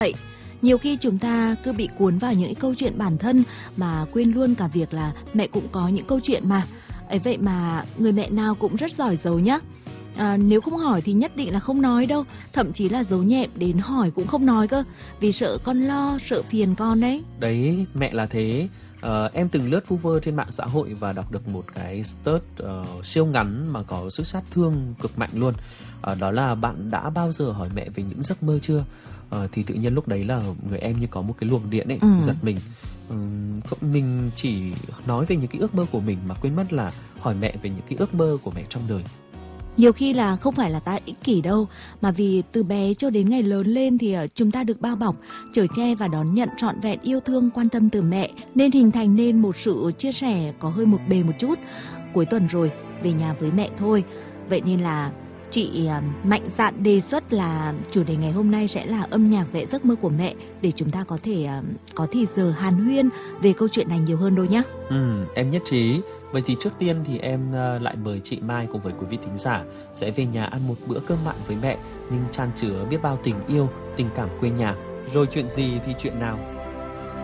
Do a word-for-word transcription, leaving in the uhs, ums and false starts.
Vậy, nhiều khi chúng ta cứ bị cuốn vào những câu chuyện bản thân mà quên luôn cả việc là mẹ cũng có những câu chuyện mà. Ấy vậy mà người mẹ nào cũng rất giỏi giấu nhá. À, nếu không hỏi thì nhất định là không nói đâu. Thậm chí là giấu nhẹm đến hỏi cũng không nói cơ. Vì sợ con lo, sợ phiền con đấy. Đấy, mẹ là thế. Ờ, em từng lướt vu vơ trên mạng xã hội và đọc được một cái status uh, siêu ngắn mà có sức sát thương cực mạnh luôn. Uh, đó là bạn đã bao giờ hỏi mẹ về những giấc mơ chưa? Uh, thì tự nhiên lúc đấy là người em như có một cái luồng điện ấy, Ừ. giật mình. Uh, mình chỉ nói về những cái ước mơ của mình mà quên mất là hỏi mẹ về những cái ước mơ của mẹ trong đời. Nhiều khi là không phải là ta ích kỷ đâu, mà vì từ bé cho đến ngày lớn lên thì chúng ta được bao bọc, chở che và đón nhận trọn vẹn yêu thương quan tâm từ mẹ, nên hình thành nên một sự chia sẻ có hơi một bề một chút. Cuối tuần rồi, về nhà với mẹ thôi. Vậy nên là chị mạnh dạn đề xuất là chủ đề ngày hôm nay sẽ là âm nhạc vẽ giấc mơ của mẹ, để chúng ta có thể có thì giờ hàn huyên về câu chuyện này nhiều hơn đôi nhá. Ừ, em nhất trí. Vậy thì trước tiên thì em lại mời chị Mai cùng với quý vị thính giả sẽ về nhà ăn một bữa cơm mặn với mẹ, nhưng chan chứa biết bao tình yêu, tình cảm quê nhà. Rồi chuyện gì thì chuyện nào